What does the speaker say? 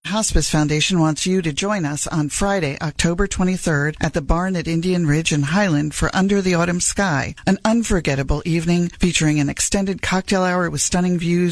Hospice Foundation wants you to join us on Friday, October 23rd at the Barn at Indian Ridge in Highland for Under the Autumn Sky, an unforgettable evening featuring an extended cocktail hour with stunning views